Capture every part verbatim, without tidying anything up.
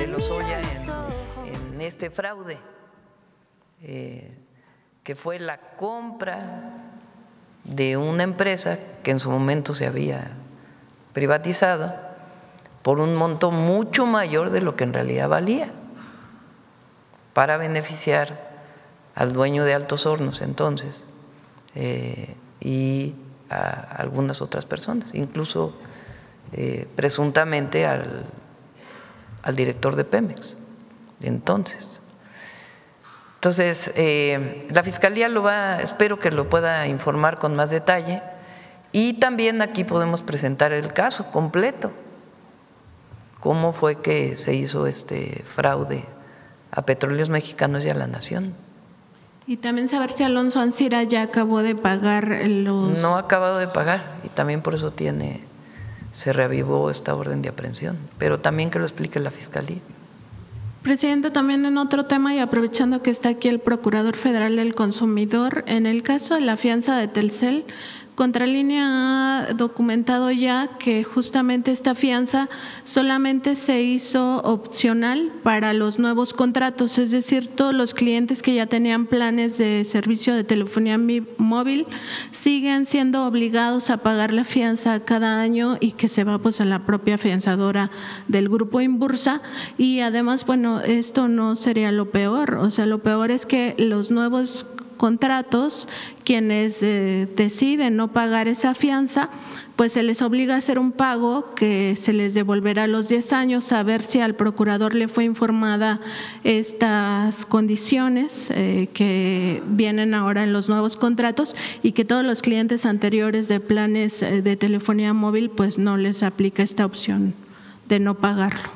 de Lozoya en, en este fraude, eh, que fue la compra de una empresa que en su momento se había privatizado por un monto mucho mayor de lo que en realidad valía, para beneficiar al dueño de Altos Hornos entonces eh, y a algunas otras personas, incluso eh, presuntamente al, al director de Pemex de entonces. Entonces, eh, la Fiscalía lo va, espero que lo pueda informar con más detalle, y también aquí podemos presentar el caso completo, cómo fue que se hizo este fraude a Petróleos Mexicanos y a la Nación. Y también saber si Alonso Ancira ya acabó de pagar los… No ha acabado de pagar, y también por eso tiene, se reavivó esta orden de aprehensión, pero también que lo explique la Fiscalía. Presidenta, también en otro tema y aprovechando que está aquí el Procurador Federal del Consumidor, en el caso de la fianza de Telcel, Contralínea ha documentado ya que justamente esta fianza solamente se hizo opcional para los nuevos contratos, es decir, todos los clientes que ya tenían planes de servicio de telefonía móvil siguen siendo obligados a pagar la fianza cada año y que se va pues a la propia fianzadora del grupo Inbursa. Y además, bueno, esto no sería lo peor, o sea, lo peor es que los nuevos contratos, quienes eh, deciden no pagar esa fianza, pues se les obliga a hacer un pago que se les devolverá a los diez años, a ver si al procurador le fue informada estas condiciones eh, que vienen ahora en los nuevos contratos y que todos los clientes anteriores de planes de telefonía móvil pues no les aplica esta opción de no pagarlo.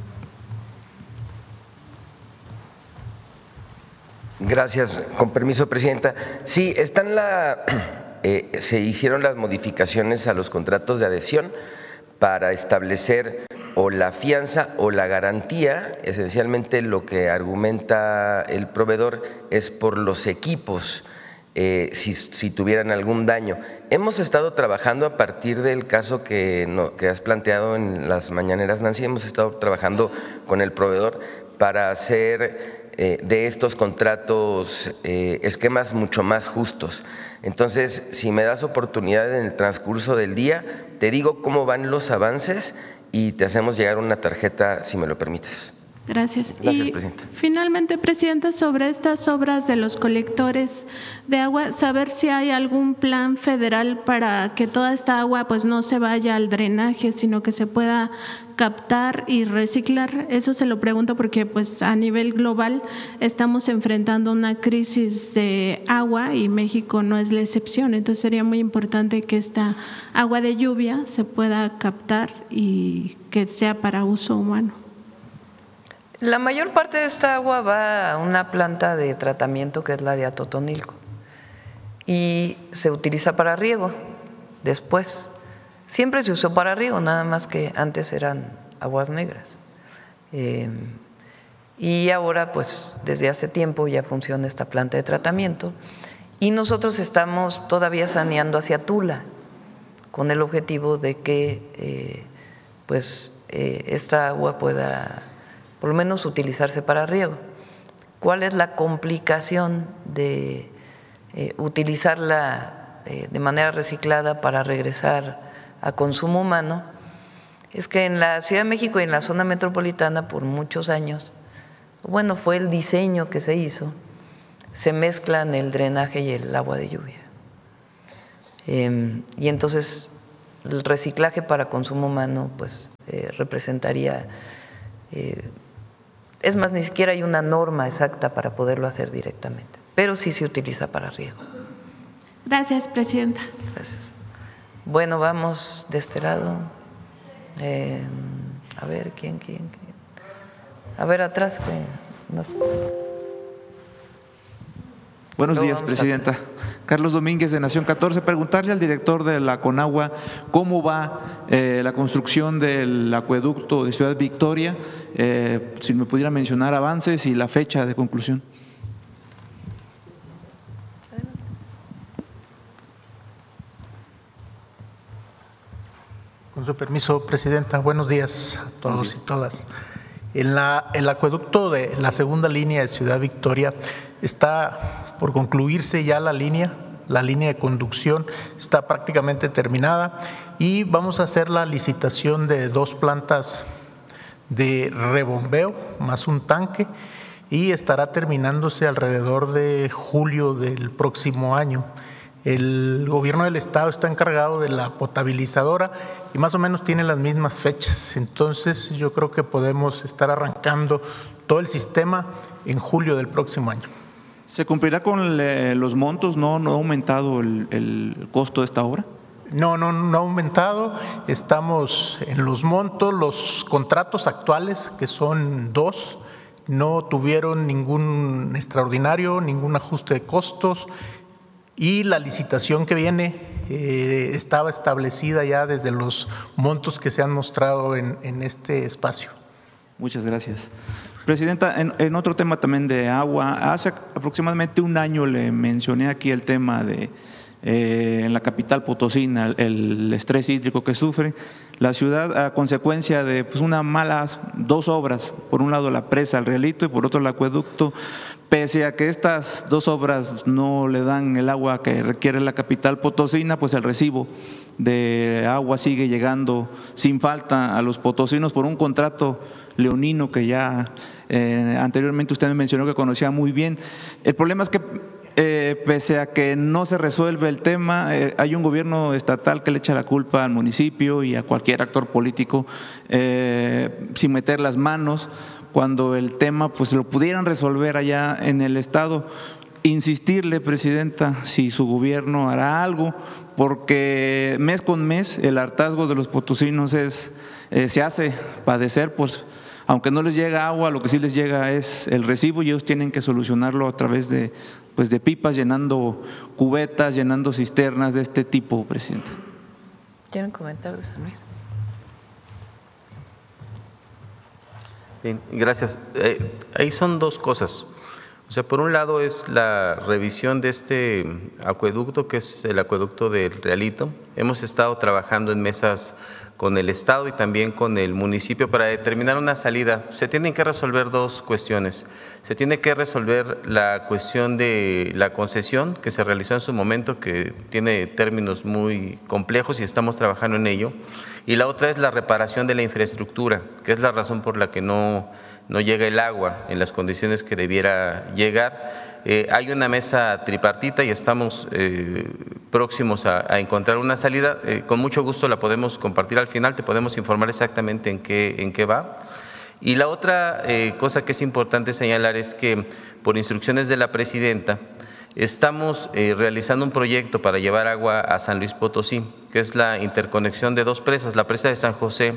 Gracias, con permiso, Presidenta. Sí, están la, eh, se hicieron las modificaciones a los contratos de adhesión para establecer o la fianza o la garantía. Esencialmente lo que argumenta el proveedor es por los equipos, eh, si, si tuvieran algún daño. Hemos estado trabajando a partir del caso que, no, que has planteado en las mañaneras, Nancy, hemos estado trabajando con el proveedor para hacer Eh, de estos contratos eh, esquemas mucho más justos. Entonces, si me das oportunidad en el transcurso del día, te digo cómo van los avances y te hacemos llegar una tarjeta, si me lo permites. Gracias. Gracias, y Presidenta. Finalmente, Presidenta, sobre estas obras de los colectores de agua, saber si hay algún plan federal para que toda esta agua pues no se vaya al drenaje, sino que se pueda captar y reciclar. Eso se lo pregunto porque pues a nivel global estamos enfrentando una crisis de agua y México no es la excepción. Entonces sería muy importante que esta agua de lluvia se pueda captar y que sea para uso humano. La mayor parte de esta agua va a una planta de tratamiento que es la de Atotonilco y se utiliza para riego después. Siempre se usó para riego, nada más que antes eran aguas negras. Eh, y ahora, pues desde hace tiempo ya funciona esta planta de tratamiento y nosotros estamos todavía saneando hacia Tula con el objetivo de que eh, pues eh, esta agua pueda por lo menos utilizarse para riego. ¿Cuál es la complicación de eh, utilizarla eh, de manera reciclada para regresar a consumo humano? Es que en la Ciudad de México y en la zona metropolitana por muchos años, bueno, fue el diseño que se hizo, se mezclan el drenaje y el agua de lluvia. Eh, y entonces el reciclaje para consumo humano pues eh, representaría… Eh, Es más, ni siquiera hay una norma exacta para poderlo hacer directamente, pero sí se utiliza para riego. Gracias, Presidenta. Gracias. Bueno, vamos de este lado. Eh, a ver, ¿quién, quién, quién? A ver, atrás. Nos... Buenos Luego días, Presidenta. Carlos Domínguez, de Nación catorce. Preguntarle al director de la Conagua cómo va eh, la construcción del acueducto de Ciudad Victoria, eh, si me pudiera mencionar avances y la fecha de conclusión. Con su permiso, Presidenta, buenos días a todos y todas. En la, el acueducto de la segunda línea de Ciudad Victoria está por concluirse ya la línea, la línea de conducción está prácticamente terminada y vamos a hacer la licitación de dos plantas de rebombeo más un tanque y estará terminándose alrededor de julio del próximo año. El gobierno del estado está encargado de la potabilizadora y más o menos tiene las mismas fechas. Entonces yo creo que podemos estar arrancando todo el sistema en julio del próximo año. ¿Se cumplirá con los montos? ¿No, no ha aumentado el, el costo de esta obra? No, no, no ha aumentado. Estamos en los montos. Los contratos actuales, que son dos, no tuvieron ningún extraordinario, ningún ajuste de costos. Y la licitación que viene eh, estaba establecida ya desde los montos que se han mostrado en, en este espacio. Muchas gracias. Presidenta, en, en otro tema también de agua, hace aproximadamente un año le mencioné aquí el tema de eh, en la capital potosina, el, el estrés hídrico que sufre la ciudad a consecuencia de pues, una mala, dos obras, por un lado la presa El Realito y por otro el acueducto. Pese a que estas dos obras no le dan el agua que requiere la capital potosina, pues el recibo de agua sigue llegando sin falta a los potosinos por un contrato leonino que ya eh, anteriormente usted me mencionó que conocía muy bien. El problema es que eh, pese a que no se resuelve el tema, eh, hay un gobierno estatal que le echa la culpa al municipio y a cualquier actor político eh, sin meter las manos, cuando el tema pues lo pudieran resolver allá en el estado. Insistirle, Presidenta, si su gobierno hará algo, porque mes con mes el hartazgo de los potosinos es, eh, se hace padecer, pues aunque no les llega agua, lo que sí les llega es el recibo y ellos tienen que solucionarlo a través de, pues, de pipas, llenando cubetas, llenando cisternas de este tipo, Presidenta. ¿Quieren comentar de San Luis? Bien, gracias. Eh, ahí son dos cosas. O sea, por un lado es la revisión de este acueducto, que es el acueducto del Realito. Hemos estado trabajando en mesas con el Estado y también con el municipio para determinar una salida. Se tienen que resolver dos cuestiones. Se tiene que resolver la cuestión de la concesión que se realizó en su momento, que tiene términos muy complejos y estamos trabajando en ello. Y la otra es la reparación de la infraestructura, que es la razón por la que no, no llega el agua en las condiciones que debiera llegar. Eh, hay una mesa tripartita y estamos eh, próximos a, a encontrar una salida. Eh, con mucho gusto la podemos compartir al final, te podemos informar exactamente en qué, en qué va. Y la otra eh, cosa que es importante señalar es que por instrucciones de la presidenta estamos eh, realizando un proyecto para llevar agua a San Luis Potosí, que es la interconexión de dos presas, la presa de San José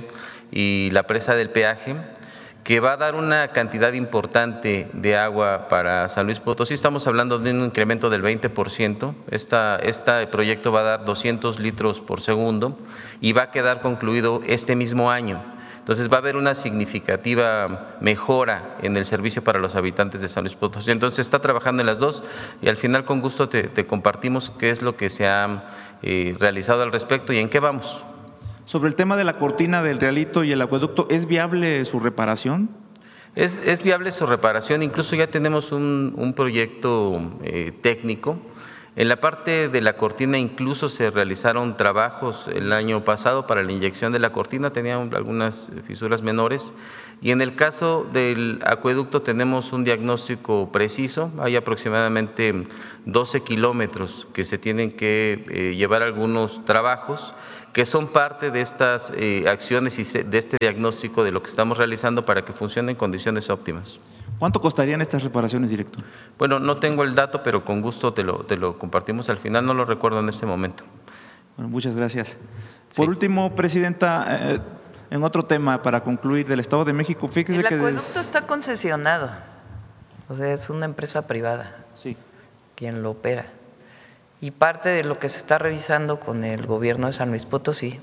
y la presa del Peaje, que va a dar una cantidad importante de agua para San Luis Potosí. Estamos hablando de un incremento del veinte por ciento. Esta, este proyecto va a dar doscientos litros por segundo y va a quedar concluido este mismo año. Entonces va a haber una significativa mejora en el servicio para los habitantes de San Luis Potosí. Entonces está trabajando en las dos y al final con gusto te, te compartimos qué es lo que se ha eh, realizado al respecto y en qué vamos. Sobre el tema de la cortina del Realito y el acueducto, ¿es viable su reparación? Es, es viable su reparación, incluso ya tenemos un, un proyecto eh, técnico. En la parte de la cortina incluso se realizaron trabajos el año pasado para la inyección de la cortina, tenían algunas fisuras menores. Y en el caso del acueducto tenemos un diagnóstico preciso, hay aproximadamente doce kilómetros que se tienen que eh, llevar algunos trabajos que son parte de estas eh, acciones y de este diagnóstico de lo que estamos realizando para que funcione en condiciones óptimas. ¿Cuánto costarían estas reparaciones, director? Bueno, no tengo el dato, pero con gusto te lo, te lo compartimos al final, no lo recuerdo en este momento. Bueno, muchas gracias. Por Sí. último, Presidenta, eh, en otro tema para concluir del Estado de México, fíjese El que… acueducto des... está concesionado, o sea, es una empresa privada Sí. quien lo opera. Y parte de lo que se está revisando con el gobierno de San Luis Potosí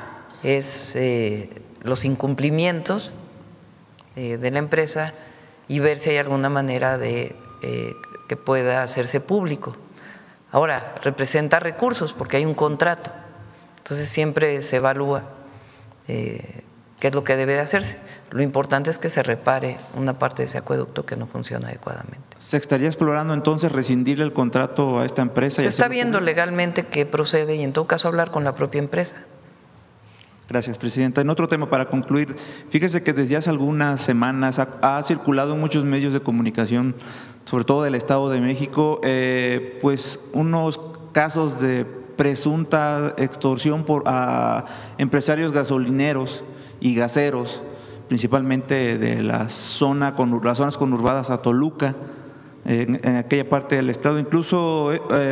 es eh, los incumplimientos eh, de la empresa y ver si hay alguna manera de eh, que pueda hacerse público. Ahora, representa recursos porque hay un contrato, entonces siempre se evalúa eh, que es lo que debe de hacerse. Lo importante es que se repare una parte de ese acueducto que no funciona adecuadamente. ¿Se estaría explorando entonces rescindirle el contrato a esta empresa? Se está viendo legalmente qué procede y en todo caso hablar con la propia empresa. Gracias, Presidenta. En otro tema, para concluir, fíjese que desde hace algunas semanas ha, ha circulado en muchos medios de comunicación, sobre todo del Estado de México, eh, pues unos casos de presunta extorsión por a empresarios gasolineros y gaseros, principalmente de la zona con las zonas conurbadas a Toluca, en, en aquella parte del estado. Incluso eh,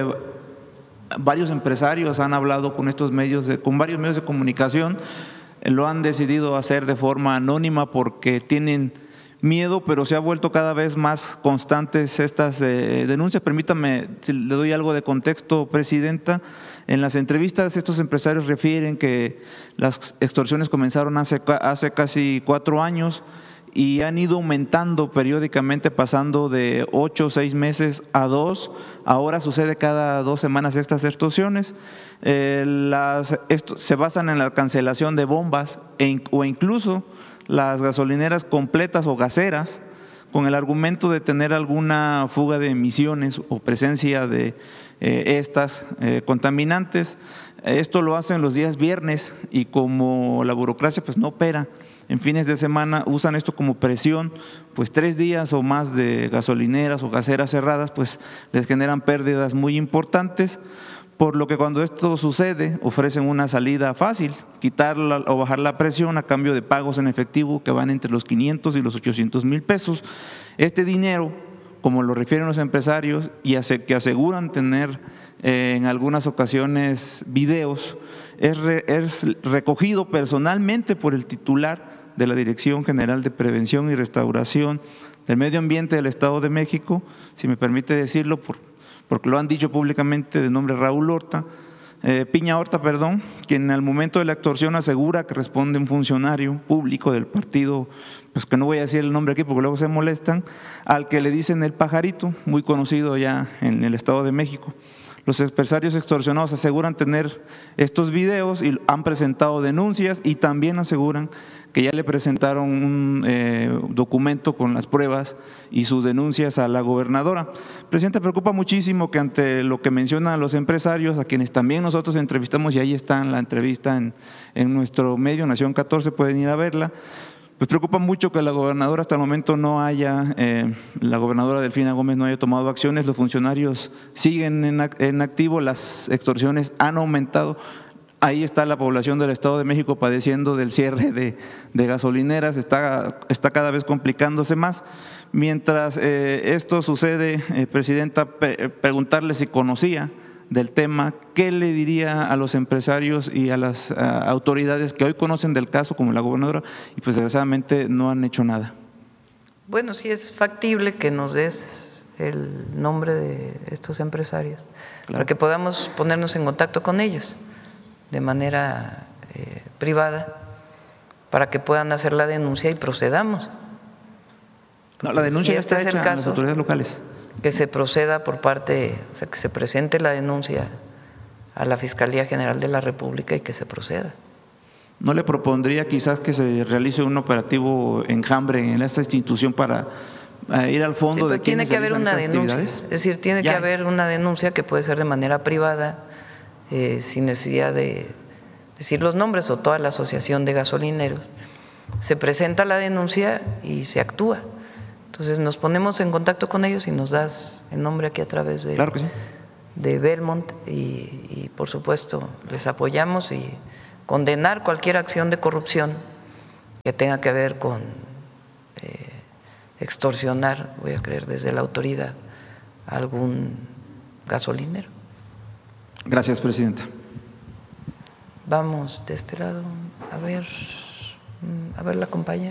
varios empresarios han hablado con estos medios, de, con varios medios de comunicación, eh, lo han decidido hacer de forma anónima porque tienen miedo, pero se ha vuelto cada vez más constantes estas eh, denuncias. Permítame, si le doy algo de contexto, Presidenta. En las entrevistas estos empresarios refieren que las extorsiones comenzaron hace, hace casi cuatro años y han ido aumentando periódicamente, pasando de ocho o seis meses a dos. Ahora sucede cada dos semanas estas extorsiones. Eh, las, esto, se basan en la cancelación de bombas e, o incluso las gasolineras completas o gaseras, con el argumento de tener alguna fuga de emisiones o presencia de eh, estas eh, contaminantes. Esto lo hacen los días viernes y como la burocracia pues no opera en fines de semana, usan esto como presión, pues tres días o más de gasolineras o gaseras cerradas pues les generan pérdidas muy importantes. Por lo que cuando esto sucede, ofrecen una salida fácil, quitar la, o bajar la presión a cambio de pagos en efectivo que van entre los quinientos y los ochocientos mil pesos. Este dinero, como lo refieren los empresarios y hace, que aseguran tener eh, en algunas ocasiones videos, es, re, es recogido personalmente por el titular de la Dirección General de Prevención y Restauración del Medio Ambiente del Estado de México, si me permite decirlo, por porque lo han dicho públicamente, de nombre Raúl Horta, eh, Piña Horta, perdón, quien al momento de la extorsión asegura que responde un funcionario público del partido, pues que no voy a decir el nombre aquí porque luego se molestan, al que le dicen el pajarito, muy conocido ya en el Estado de México. Los empresarios extorsionados aseguran tener estos videos y han presentado denuncias y también aseguran que ya le presentaron un eh, documento con las pruebas y sus denuncias a la gobernadora. Presidenta, preocupa muchísimo que ante lo que mencionan los empresarios, a quienes también nosotros entrevistamos, y ahí está en la entrevista en, en nuestro medio, Nación catorce, pueden ir a verla, pues preocupa mucho que la gobernadora hasta el momento no haya, eh, la gobernadora Delfina Gómez no haya tomado acciones, los funcionarios siguen en, en activo, las extorsiones han aumentado. Ahí está la población del Estado de México padeciendo del cierre de, de gasolineras, está, está cada vez complicándose más. Mientras eh, esto sucede, eh, Presidenta, pe preguntarle si conocía del tema, ¿qué le diría a los empresarios y a las a, autoridades que hoy conocen del caso, como la gobernadora, y pues desgraciadamente no han hecho nada? Bueno, sí es factible que nos des el nombre de estos empresarios, claro, para que podamos ponernos en contacto con ellos de manera eh, privada, para que puedan hacer la denuncia y procedamos. No, la denuncia si ya este está es hecha el caso, a las autoridades locales. Que se proceda por parte, o sea, que se presente la denuncia a la Fiscalía General de la República y que se proceda. ¿No le propondría quizás que se realice un operativo enjambre en esta institución para eh, ir al fondo sí, de tiene quienes que haber una estas denuncia, actividades? es decir, tiene ya. que haber una denuncia que puede ser de manera privada, eh, sin necesidad de decir los nombres o toda la asociación de gasolineros. Se presenta la denuncia y se actúa. Entonces nos ponemos en contacto con ellos y nos das el nombre aquí a través de, claro que sí. de Belmont y, y por supuesto les apoyamos y condenar cualquier acción de corrupción que tenga que ver con eh, extorsionar, voy a creer, desde la autoridad a algún gasolinero. Gracias, Presidenta. Vamos de este lado, a ver, a ver la compañera.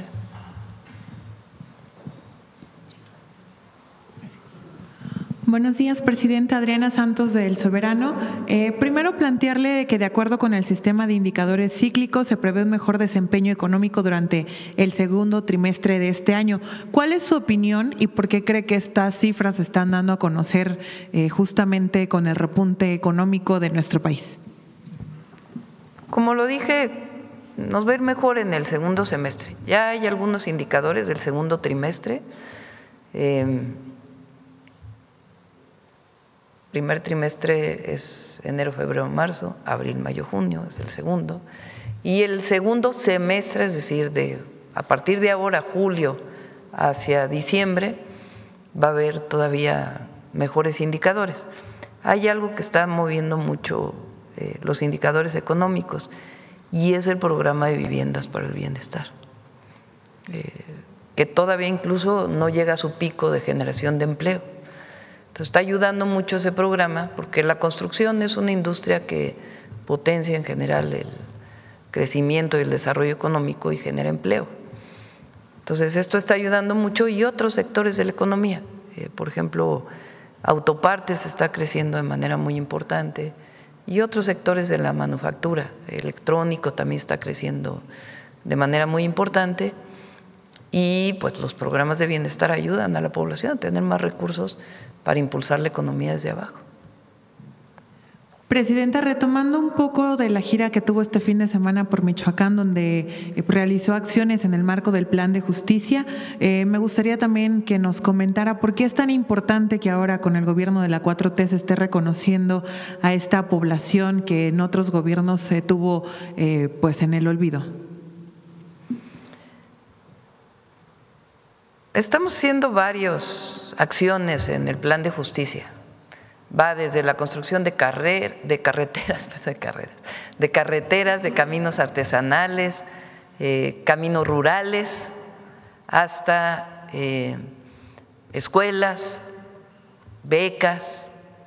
Buenos días, Presidenta. Adriana Santos del Soberano. Eh, primero, plantearle que de acuerdo con el sistema de indicadores cíclicos se prevé un mejor desempeño económico durante el segundo trimestre de este año. ¿Cuál es su opinión y por qué cree que estas cifras se están dando a conocer eh, justamente con el repunte económico de nuestro país? Como lo dije nos va a ir mejor en el segundo semestre. Ya hay algunos indicadores del segundo trimestre. Eh, primer trimestre es enero, febrero, marzo, abril, mayo, junio, es el segundo. Y el segundo semestre, es decir, de a partir de ahora, julio hacia diciembre, va a haber todavía mejores indicadores. Hay algo que está moviendo mucho eh, los indicadores económicos y es el programa de viviendas para el bienestar, eh, que todavía incluso no llega a su pico de generación de empleo. Entonces está ayudando mucho ese programa porque la construcción es una industria que potencia en general el crecimiento y el desarrollo económico y genera empleo. Entonces esto está ayudando mucho y otros sectores de la economía, eh, por ejemplo, autopartes está creciendo de manera muy importante y otros sectores de la manufactura, electrónico también está creciendo de manera muy importante y pues los programas de bienestar ayudan a la población a tener más recursos para impulsar la economía desde abajo. Presidenta, retomando un poco de la gira que tuvo este fin de semana por Michoacán, donde realizó acciones en el marco del Plan de Justicia, eh, me gustaría también que nos comentara por qué es tan importante que ahora con el gobierno de la cuatro T se esté reconociendo a esta población que en otros gobiernos se tuvo eh, pues en el olvido. Estamos haciendo varias acciones en el Plan de Justicia. Va desde la construcción de, carrer, de carreteras, pues de carreras, de carreteras, de caminos artesanales, eh, caminos rurales, hasta eh, escuelas, becas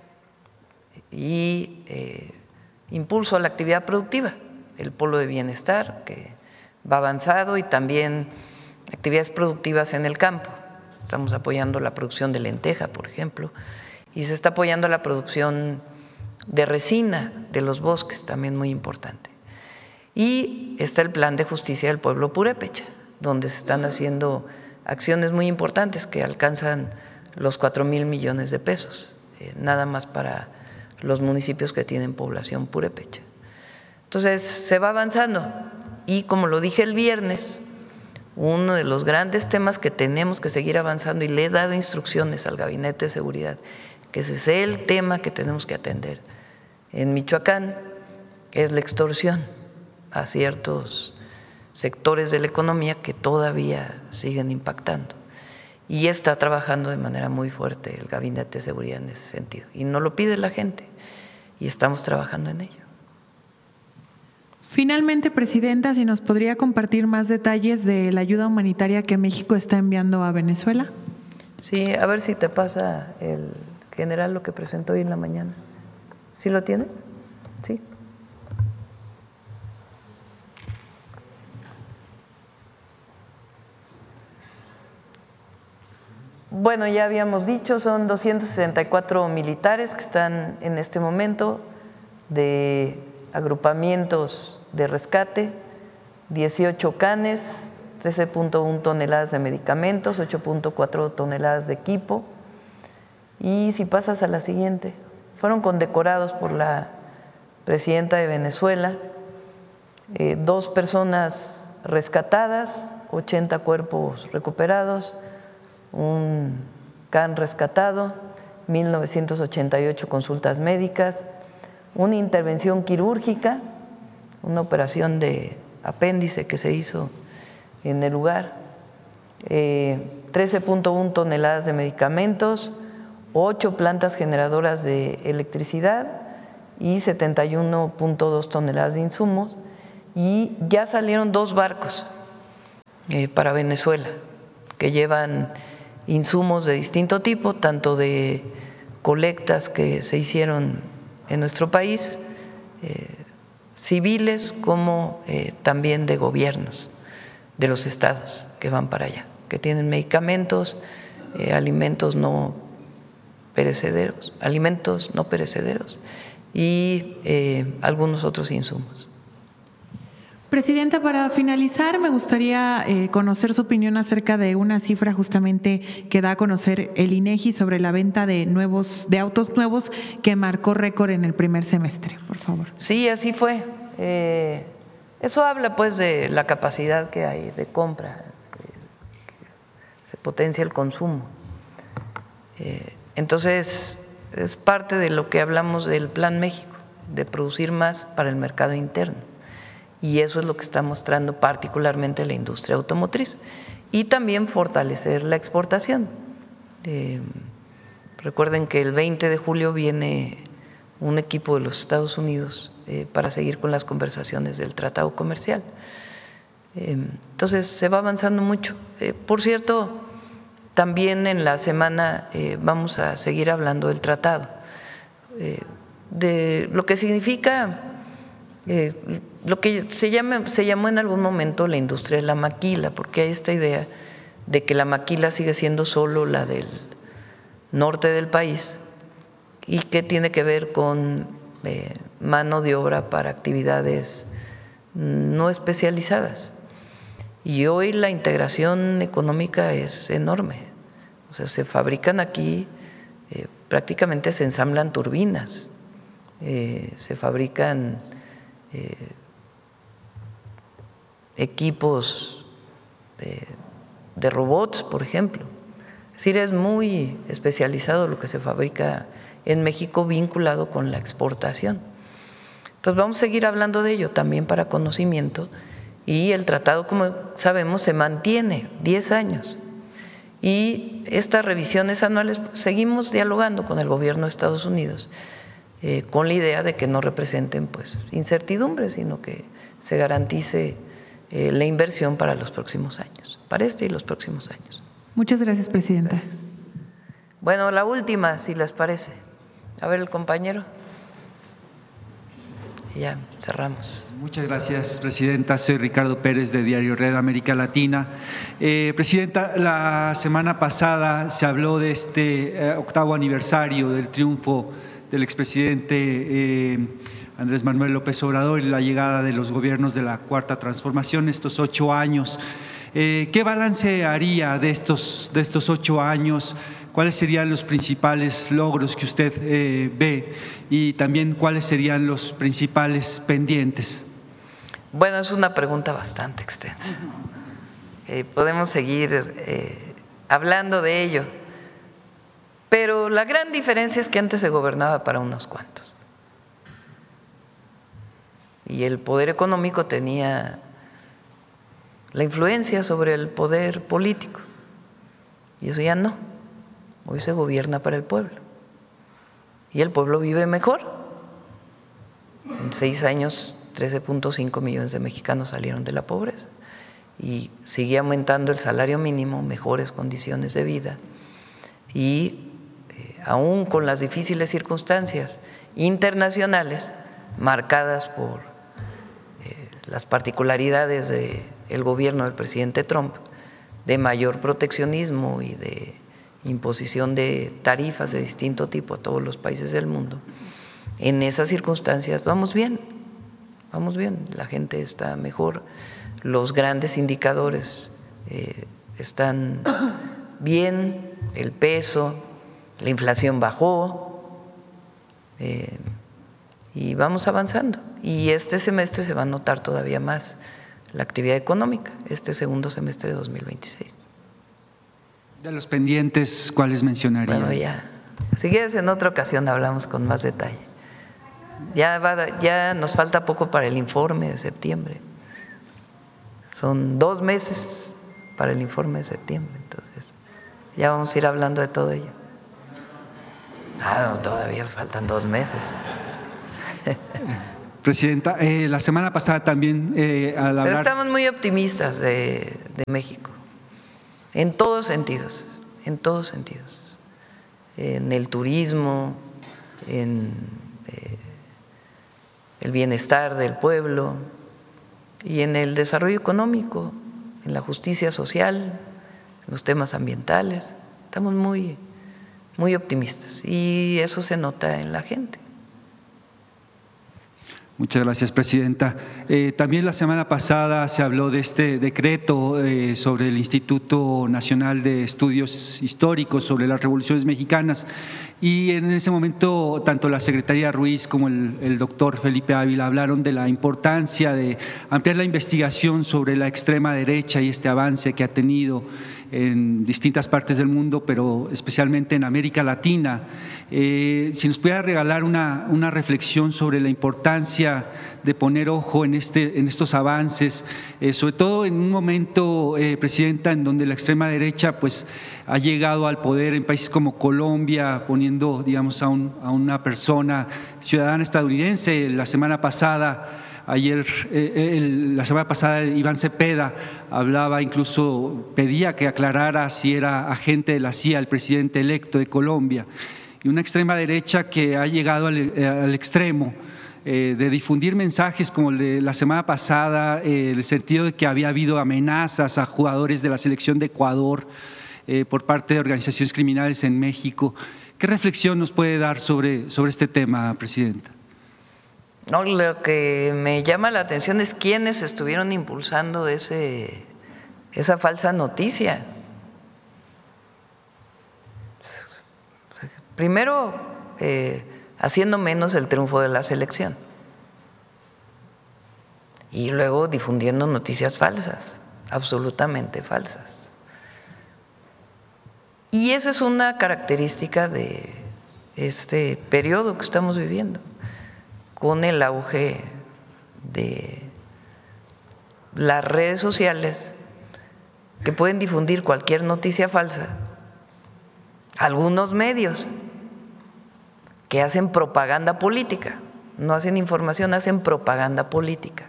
y eh, impulso a la actividad productiva, el polo de bienestar que va avanzado y también actividades productivas en el campo. Estamos apoyando la producción de lenteja, por ejemplo, y se está apoyando la producción de resina de los bosques, también muy importante. Y está el Plan de Justicia del Pueblo Purépecha, donde se están haciendo acciones muy importantes que alcanzan los cuatro mil millones de pesos, eh, nada más para los municipios que tienen población purépecha. Entonces, se va avanzando y como lo dije el viernes, uno de los grandes temas que tenemos que seguir avanzando y le he dado instrucciones al Gabinete de Seguridad, que ese es el tema que tenemos que atender en Michoacán, es la extorsión a ciertos sectores de la economía que todavía siguen impactando. Y está trabajando de manera muy fuerte el Gabinete de Seguridad en ese sentido. Y no lo pide la gente y estamos trabajando en ello. Finalmente, Presidenta, si nos podría compartir más detalles de la ayuda humanitaria que México está enviando a Venezuela. Sí, a ver si te pasa el general lo que presentó hoy en la mañana. ¿Sí lo tienes? Sí. Bueno, ya habíamos dicho, son doscientos sesenta y cuatro militares que están en este momento de agrupamientos de rescate, dieciocho canes, trece punto uno toneladas de medicamentos, ocho punto cuatro toneladas de equipo. Y si pasas a la siguiente, fueron condecorados por la presidenta de Venezuela, eh, dos personas rescatadas, ochenta cuerpos recuperados, un can rescatado, mil novecientas ochenta y ocho consultas médicas, una intervención quirúrgica, una operación de apéndice que se hizo en el lugar, eh, trece punto uno toneladas de medicamentos, ocho plantas generadoras de electricidad y setenta y uno punto dos toneladas de insumos, y ya salieron dos barcos eh, para Venezuela que llevan insumos de distinto tipo, tanto de colectas que se hicieron en nuestro país, eh, civiles como eh, también de gobiernos de los estados que van para allá, que tienen medicamentos, eh, alimentos no perecederos, alimentos no perecederos y eh, algunos otros insumos. Presidenta, para finalizar, me gustaría eh, conocer su opinión acerca de una cifra justamente que da a conocer el INEGI sobre la venta de nuevos, de autos nuevos que marcó récord en el primer semestre, por favor. Sí, así fue. Eh, Eso habla pues de la capacidad que hay de compra, se potencia el consumo. Eh, entonces, es parte de lo que hablamos del Plan México, de producir más para el mercado interno. Y eso es lo que está mostrando particularmente la industria automotriz. Y también fortalecer la exportación. Eh, recuerden que el veinte de julio viene un equipo de los Estados Unidos eh, para seguir con las conversaciones del tratado comercial. Eh, entonces, se va avanzando mucho. Eh, por cierto, también en la semana eh, vamos a seguir hablando del tratado, eh, de lo que significa eh, lo que se, llama, se llamó en algún momento la industria de la maquila, porque hay esta idea de que la maquila sigue siendo solo la del norte del país y que tiene que ver con eh, mano de obra para actividades no especializadas. Y hoy la integración económica es enorme. O sea, se fabrican aquí, eh, prácticamente se ensamblan turbinas, eh, se fabrican eh, equipos de, de robots, por ejemplo. Es decir, es muy especializado lo que se fabrica en México vinculado con la exportación. Entonces vamos a seguir hablando de ello también para conocimiento. Y el tratado, como sabemos, se mantiene diez años. Y estas revisiones anuales, seguimos dialogando con el gobierno de Estados Unidos eh, con la idea de que no representen pues, incertidumbre, sino que se garantice eh, la inversión para los próximos años, para este y los próximos años. Muchas gracias, Presidenta. Gracias. Bueno, la última, si les parece. A ver, el compañero. Ya, cerramos. Muchas gracias, Presidenta. Soy Ricardo Pérez de Diario Red América Latina. Eh, Presidenta, la semana pasada se habló de este eh, octavo aniversario del triunfo del expresidente eh, Andrés Manuel López Obrador y la llegada de los gobiernos de la Cuarta Transformación, estos ocho años. Eh, ¿Qué balance haría de estos, de estos ocho años? ¿Cuáles serían los principales logros que usted eh, ve y también cuáles serían los principales pendientes? Bueno, es una pregunta bastante extensa. Eh, podemos seguir eh, hablando de ello, pero la gran diferencia es que antes se gobernaba para unos cuantos y el poder económico tenía la influencia sobre el poder político y eso ya no. Hoy se gobierna para el pueblo y el pueblo vive mejor. En seis años, trece punto cinco millones de mexicanos salieron de la pobreza y sigue aumentando el salario mínimo, mejores condiciones de vida y eh, aún con las difíciles circunstancias internacionales marcadas por eh, las particularidades del gobierno del presidente Trump, de mayor proteccionismo y de imposición de tarifas de distinto tipo a todos los países del mundo. En esas circunstancias vamos bien, vamos bien, la gente está mejor, los grandes indicadores eh, están bien, el peso, la inflación bajó eh, y vamos avanzando. Y este semestre se va a notar todavía más la actividad económica, este segundo semestre de dos mil veintiséis. De los pendientes, ¿cuáles mencionaría? Bueno, ya. Si quieres, en otra ocasión hablamos con más detalle. Ya, va, ya nos falta poco para el informe de septiembre. Son dos meses para el informe de septiembre, entonces ya vamos a ir hablando de todo ello. Ah, no, todavía faltan dos meses. Presidenta, eh, la semana pasada también eh, al hablar… Pero estamos muy optimistas de, de México. En todos sentidos, en todos sentidos, en el turismo, en eh, el bienestar del pueblo y en el desarrollo económico, en la justicia social, en los temas ambientales. Estamos muy, muy optimistas y eso se nota en la gente. Muchas gracias, Presidenta. Eh, también la semana pasada se habló de este decreto eh, sobre el Instituto Nacional de Estudios Históricos sobre las Revoluciones Mexicanas Y en ese momento, tanto la secretaria Ruiz como el, el doctor Felipe Ávila hablaron de la importancia de ampliar la investigación sobre la extrema derecha y este avance que ha tenido en distintas partes del mundo, pero especialmente en América Latina. Eh, si nos pudiera regalar una, una reflexión sobre la importancia de poner ojo en, este, en estos avances, eh, sobre todo en un momento, eh, Presidenta, en donde la extrema derecha pues, ha llegado al poder en países como Colombia, poniendo, digamos, a, un, a una persona ciudadana estadounidense. La semana pasada Ayer, eh, el, la semana pasada, Iván Cepeda hablaba, incluso pedía que aclarara si era agente de la C I A el presidente electo de Colombia. Y una extrema derecha que ha llegado al, eh, al extremo eh, de difundir mensajes como el de la semana pasada, eh, en el sentido de que había habido amenazas a jugadores de la selección de Ecuador eh, por parte de organizaciones criminales en México. ¿Qué reflexión nos puede dar sobre, sobre este tema, Presidenta? No, lo que me llama la atención es quiénes estuvieron impulsando ese, esa falsa noticia. Primero, eh, haciendo menos el triunfo de la selección y luego difundiendo noticias falsas, absolutamente falsas. Y esa es una característica de este periodo que estamos viviendo, con el auge de las redes sociales que pueden difundir cualquier noticia falsa, algunos medios que hacen propaganda política, no hacen información, hacen propaganda política,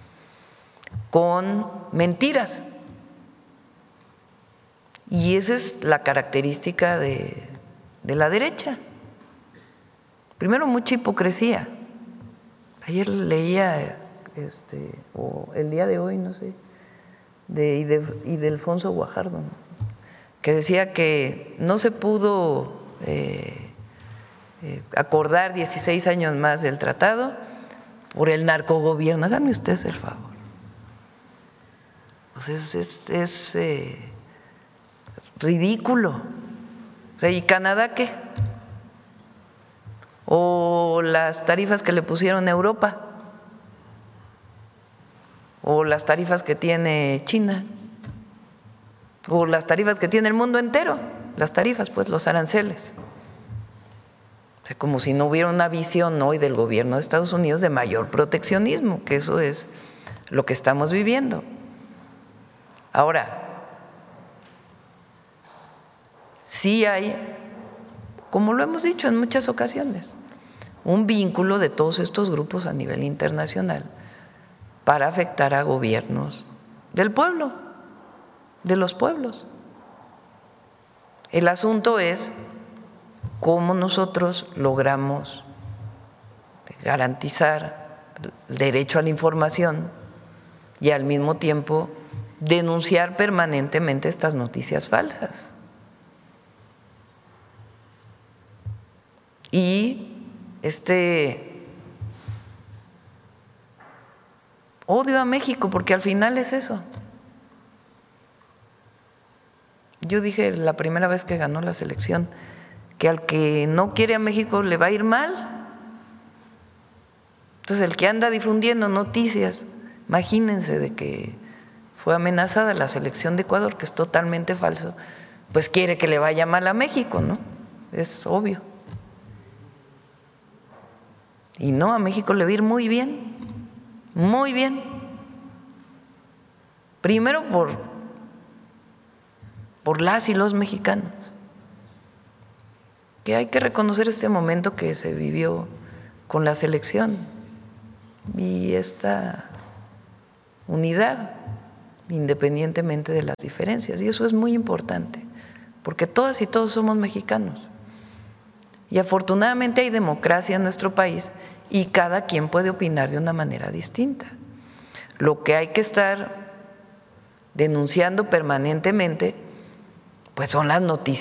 con mentiras. Y esa es la característica de, de la derecha. Primero, mucha hipocresía. Ayer leía, este, o el día de hoy, no sé, de Ildefonso Guajardo, ¿no?, que decía que no se pudo eh, eh, acordar dieciséis años más del tratado por el narcogobierno. Hágame usted el favor. O sea, es, es, es eh, ridículo. O sea, ¿y Canadá qué? O las tarifas que le pusieron a Europa, o las tarifas que tiene China, o las tarifas que tiene el mundo entero, las tarifas, pues los aranceles. O sea, como si no hubiera una visión hoy del gobierno de Estados Unidos de mayor proteccionismo, que eso es lo que estamos viviendo. Ahora, sí hay, como lo hemos dicho en muchas ocasiones, un vínculo de todos estos grupos a nivel internacional para afectar a gobiernos del pueblo, de los pueblos. El asunto es cómo nosotros logramos garantizar el derecho a la información y al mismo tiempo denunciar permanentemente estas noticias falsas. Y este odio a México, porque al final es eso. Yo dije la primera vez que ganó la selección que al que no quiere a México le va a ir mal. Entonces el que anda difundiendo noticias, imagínense de que fue amenazada la selección de Ecuador, que es totalmente falso, pues quiere que le vaya mal a México, ¿no? Es obvio. Y no, a México le va a ir muy bien, muy bien. Primero por, por las y los mexicanos, que hay que reconocer este momento que se vivió con la selección y esta unidad, independientemente de las diferencias. Y eso es muy importante, porque todas y todos somos mexicanos. Y afortunadamente hay democracia en nuestro país y cada quien puede opinar de una manera distinta. Lo que hay que estar denunciando permanentemente, pues son las noticias